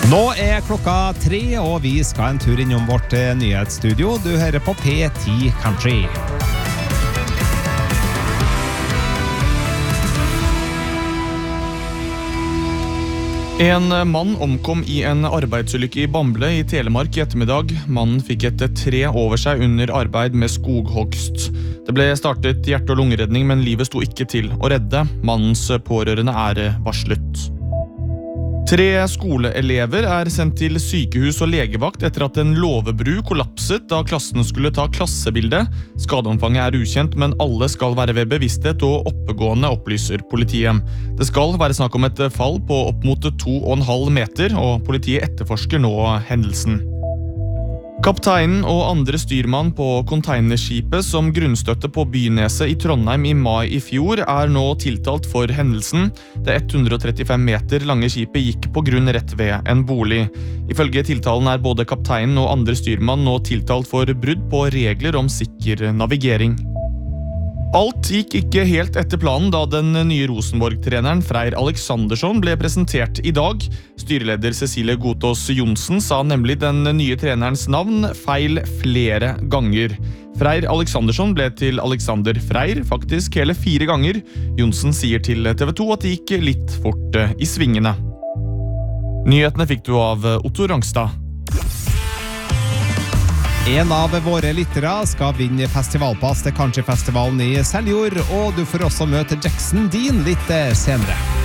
Nå klokka 3, og vi skal en tur innom vårt nyhetsstudio. Du hører på P10 Country. En mann omkom i en arbeidsulykke i Bamble i Telemark i ettermiddag. Mannen fikk et tre over seg under arbeid med skoghogst. Det ble startet hjerte- og lungeredning, men livet sto ikke til å redde. Mannens pårørende varslet. 3 skoleelever sendt til sykehus og legevakt etter at en låvebru kollapset da klassen skulle ta klassebilde. Skadeomfanget ukjent, men alle skal være ved bevissthet og oppegående, opplyser politiet. Det skal være snakk om et fall på opp mot 2,5 meter, og politiet etterforsker nå hendelsen. Kapteinen og andre styrmann på containerskipet som grunnstøtte på Byneset i Trondheim i mai i fjor nå tiltalt for hendelsen. Det 135 meter lange skipet gikk på grunn rett ved en bolig. Ifølge tiltalen både kapteinen og andre styrmann nå tiltalt for brudd på regler om sikker navigering. Alt gikk ikke helt etter planen da den nye Rosenborg-treneren Freyr Alexandersson ble presentert i dag. Styreleder Cecilie Gotaas Johnsen sa nemlig den nye trenerens navn feil flere ganger. Freyr Alexandersson ble til Alexander Freyr, faktisk hele 4 ganger. Johnsen sier til TV 2 at det gikk litt fort i svingene. Nyhetene fikk du av Otto Rangstad. En av våre lyttere skal vinne festivalpass til Countryfestivalen i Seljord, og du får også møte Jackson Dean litt senere.